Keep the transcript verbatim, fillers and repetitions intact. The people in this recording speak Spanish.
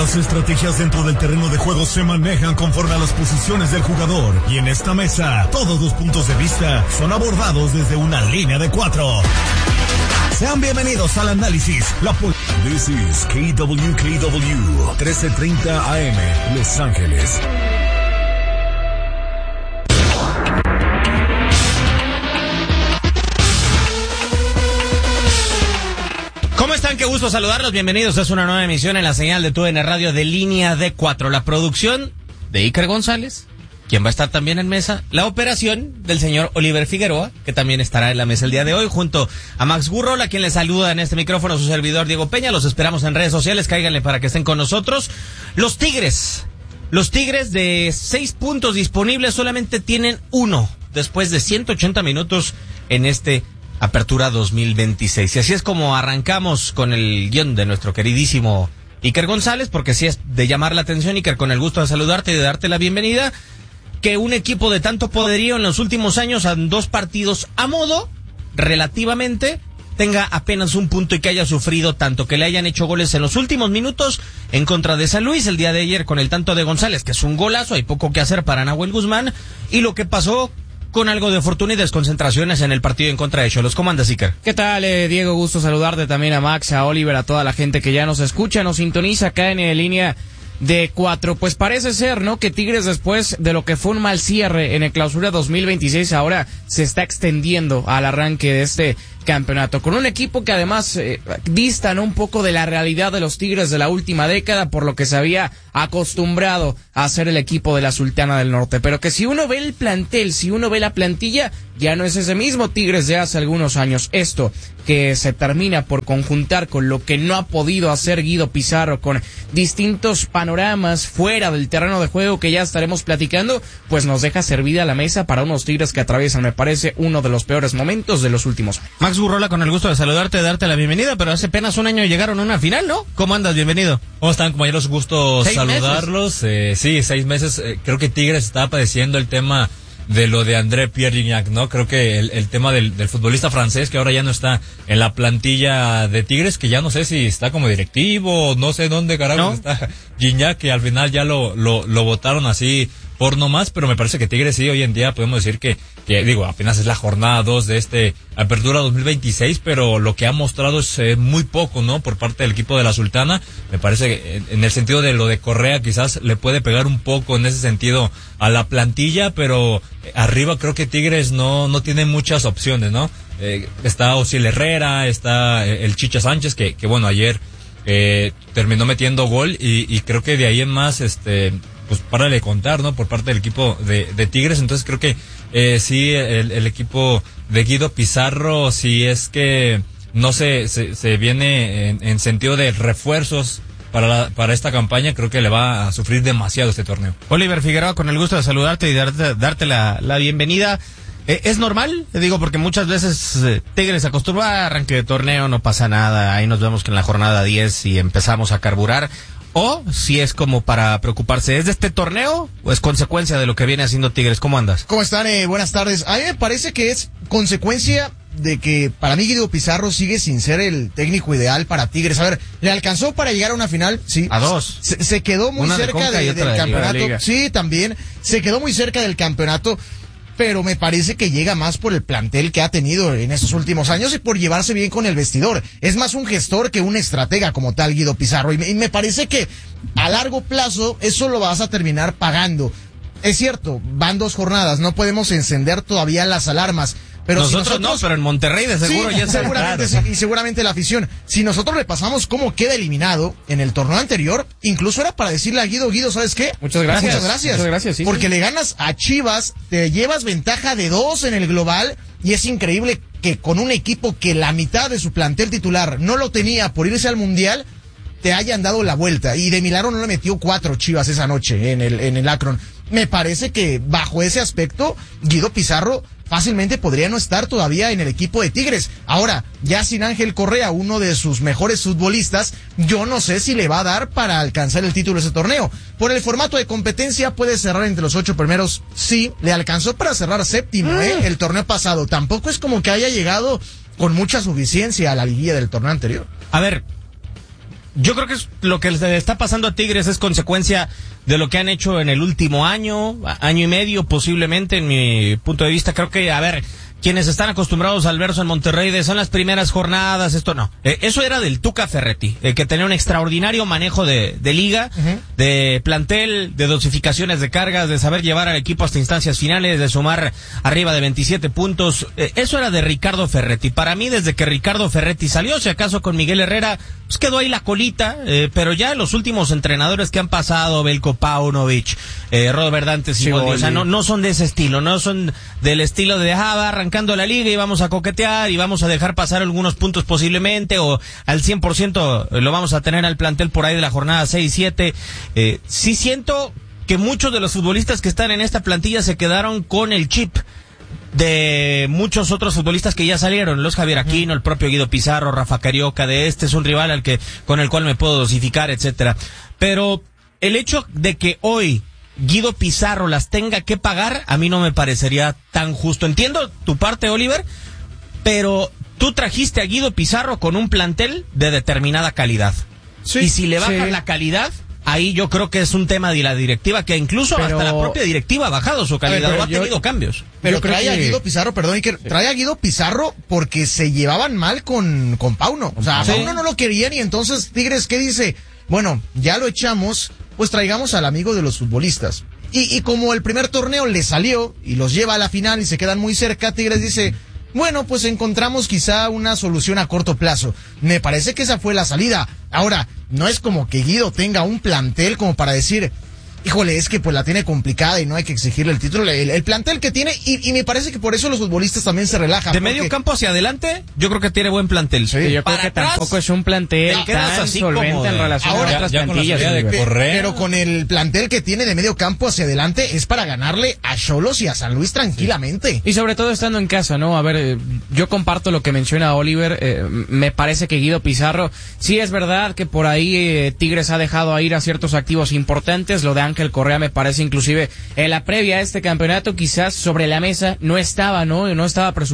Las estrategias dentro del terreno de juego se manejan conforme a las posiciones del jugador. Y en esta mesa, todos los puntos de vista son abordados desde una línea de cuatro. Sean bienvenidos al análisis. La pol- This is K W K W, trece treinta A M, Los Ángeles. ¿Cómo están? Qué gusto saludarlos. Bienvenidos. Es una nueva emisión en la señal de T U D N Radio de Línea D cuatro. La producción de Iker González, quien va a estar también en mesa. La operación del señor Oliver Figueroa, que también estará en la mesa el día de hoy, junto a Max Gurrola, a quien le saluda en este micrófono su servidor Diego Peña. Los esperamos en redes sociales. Cáiganle para que estén con nosotros. Los Tigres. Los Tigres, de seis puntos disponibles, solamente tienen uno después de ciento ochenta minutos en este Apertura dos mil veintiséis. Y así es como arrancamos con el guión de nuestro queridísimo Iker González, porque sí es de llamar la atención, Iker, con el gusto de saludarte y de darte la bienvenida, que un equipo de tanto poderío en los últimos años, en dos partidos a modo, relativamente, tenga apenas un punto y que haya sufrido tanto, que le hayan hecho goles en los últimos minutos en contra de San Luis el día de ayer con el tanto de González, que es un golazo, hay poco que hacer para Nahuel Guzmán, y lo que pasó con algo de fortuna y desconcentraciones en el partido en contra de Xolos. ¿Cómo andas, Iker? ¿Qué tal, eh, Diego? Gusto saludarte también a Max, a Oliver, a toda la gente que ya nos escucha, nos sintoniza acá en eh, Línea de cuatro. Pues parece ser, ¿no?, que Tigres, después de lo que fue un mal cierre en el Clausura dos mil veintiséis, ahora se está extendiendo al arranque de este campeonato, con un equipo que además eh, dista, ¿no?, un poco de la realidad de los Tigres de la última década, por lo que se había acostumbrado a ser el equipo de la Sultana del Norte, pero que si uno ve el plantel, si uno ve la plantilla, ya no es ese mismo Tigres de hace algunos años. Esto que se termina por conjuntar con lo que no ha podido hacer Guido Pizarro, con distintos panoramas fuera del terreno de juego que ya estaremos platicando, pues nos deja servida la mesa para unos Tigres que atraviesan, me parece, uno de los peores momentos de los últimos años. Max Gurrola, con el gusto de saludarte, de darte la bienvenida, pero hace apenas un año llegaron a una final, ¿no? ¿Cómo andas? Bienvenido. ¿Cómo están, compañeros? Gusto saludarlos. Eh, sí, seis meses. Eh, creo que Tigres está padeciendo el tema de lo de André Pierre Gignac, ¿no? Creo que el, el tema del, del futbolista francés, que ahora ya no está en la plantilla de Tigres, que ya no sé si está como directivo, no sé dónde carajo ¿No? está Gignac, que al final ya lo, lo, lo votaron así por nomás, pero me parece que Tigres sí, hoy en día podemos decir que, que digo, apenas es la jornada dos de este Apertura dos mil veintiséis, pero lo que ha mostrado es eh, muy poco, ¿no?, por parte del equipo de la Sultana. Me parece que en, en el sentido de lo de Correa quizás le puede pegar un poco en ese sentido a la plantilla, pero arriba creo que Tigres no, no tiene muchas opciones, ¿no? Eh, está Osiel Herrera, está eh, el Chicha Sánchez, que, que bueno, ayer eh, terminó metiendo gol y, y creo que de ahí en más, este, pues para de contar, ¿no?, por parte del equipo de, de Tigres. Entonces creo que eh, sí, el, el equipo de Guido Pizarro, si es que no se, se, se viene en, en sentido de refuerzos para la, para esta campaña, creo que le va a sufrir demasiado este torneo. Oliver Figueroa, con el gusto de saludarte y darte, darte la, la bienvenida. Eh, ¿Es normal? Te digo, porque muchas veces eh, Tigres se acostumbra a arranque de torneo, no pasa nada, ahí nos vemos que en la jornada diez y empezamos a carburar. O si es como para preocuparse, ¿es de este torneo o es consecuencia de lo que viene haciendo Tigres? ¿Cómo andas? ¿Cómo están? Eh, buenas tardes. A mí me parece que es consecuencia de que para mí Guido Pizarro sigue sin ser el técnico ideal para Tigres. A ver, ¿le alcanzó para llegar a una final? Sí. A dos. Se, se quedó muy una cerca de de, del de campeonato. Sí, también. Se quedó muy cerca del campeonato. Pero me parece que llega más por el plantel que ha tenido en estos últimos años y por llevarse bien con el vestidor. Es más un gestor que un estratega como tal, Guido Pizarro. Y me, y me parece que a largo plazo eso lo vas a terminar pagando. Es cierto, van dos jornadas, no podemos encender todavía las alarmas. Pero nosotros, si nosotros no, pero en Monterrey de seguro sí, ya está seguramente claro. sí, y seguramente la afición. Si nosotros repasamos cómo queda eliminado en el torneo anterior, incluso era para decirle a Guido, Guido, ¿sabes qué? Muchas gracias. Muchas gracias. Muchas gracias, sí, Porque sí. le ganas a Chivas, te llevas ventaja de dos en el global y es increíble que con un equipo que la mitad de su plantel titular no lo tenía por irse al Mundial, te hayan dado la vuelta. Y de milagro no le metió cuatro Chivas esa noche en el, en el Akron. Me parece que bajo ese aspecto, Guido Pizarro fácilmente podría no estar todavía en el equipo de Tigres. Ahora, ya sin Ángel Correa, uno de sus mejores futbolistas, yo no sé si le va a dar para alcanzar el título de ese torneo. Por el formato de competencia puede cerrar entre los ocho primeros, sí, le alcanzó para cerrar séptimo, mm. ¿eh? El torneo pasado. Tampoco es como que haya llegado con mucha suficiencia a la liguilla del torneo anterior. A ver, Yo creo que es lo que le está pasando a Tigres es consecuencia de lo que han hecho en el último año, año y medio posiblemente, en mi punto de vista. Creo que, a ver, quienes están acostumbrados al verso en Monterrey de son las primeras jornadas, esto no. Eh, eso era del Tuca Ferretti, eh, que tenía un extraordinario manejo de, de liga, uh-huh. de plantel, de dosificaciones de cargas, de saber llevar al equipo hasta instancias finales, de sumar arriba de veintisiete puntos. Eh, eso era de Ricardo Ferretti. Para mí, desde que Ricardo Ferretti salió, si acaso con Miguel Herrera, pues quedó ahí la colita, eh, pero ya los últimos entrenadores que han pasado, Belko Paunovic, eh, Robert Dantes y Siboldi, o sea, no, no son de ese estilo, no son del estilo de, ah, va arrancando la liga y vamos a coquetear y vamos a dejar pasar algunos puntos posiblemente, o al cien por ciento lo vamos a tener al plantel por ahí de la jornada seis, siete. Eh, sí siento que muchos de los futbolistas que están en esta plantilla se quedaron con el chip de muchos otros futbolistas que ya salieron, los Javier Aquino, el propio Guido Pizarro, Rafa Carioca, de este es un rival al que con el cual me puedo dosificar, etcétera. Pero el hecho de que hoy Guido Pizarro las tenga que pagar, a mí no me parecería tan justo. Entiendo tu parte, Oliver, pero tú trajiste a Guido Pizarro con un plantel de determinada calidad. Sí, y si le bajas sí. la calidad, ahí yo creo que es un tema de la directiva, que incluso pero, hasta la propia directiva ha bajado su calidad, ver, o ha yo, tenido cambios. Pero trae que... a Guido Pizarro, perdón, que trae a Guido Pizarro porque se llevaban mal con, con Pauno. O sea, a sí. Pauno no lo querían y entonces Tigres, ¿qué dice? Bueno, ya lo echamos, pues traigamos al amigo de los futbolistas. Y, y como el primer torneo le salió y los lleva a la final y se quedan muy cerca, Tigres dice... Bueno, pues encontramos quizá una solución a corto plazo. Me parece que esa fue la salida. Ahora, no es como que Guido tenga un plantel como para decir, híjole, es que pues la tiene complicada y no hay que exigirle el título. El, el plantel que tiene, y, y me parece que por eso los futbolistas también se relajan. De porque... medio campo hacia adelante, yo creo que tiene buen plantel. Sí, yo para creo que atrás, tampoco es un plantel tan así solvente de... en relación Ahora, a otras ya, ya plantillas. con la de correr. Pero con el plantel que tiene de medio campo hacia adelante es para ganarle a Xolos y a San Luis tranquilamente. Y sobre todo estando en casa, ¿no? A ver, eh, yo comparto lo que menciona Oliver. Eh, me parece que Guido Pizarro, sí es verdad que por ahí eh, Tigres ha dejado a ir a ciertos activos importantes. Lo de Ángel Correa me parece inclusive en la previa a este campeonato quizás sobre la mesa no estaba, ¿no? No estaba presupuestado